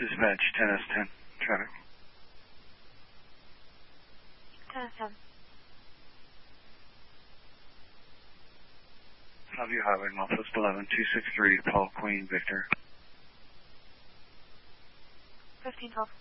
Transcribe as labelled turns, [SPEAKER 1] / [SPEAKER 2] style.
[SPEAKER 1] Dispatch 10S10, traffic.
[SPEAKER 2] 10S10.
[SPEAKER 1] Highview Highway, Northwest 11, 263, Paul Queen, Victor.
[SPEAKER 2] 1512.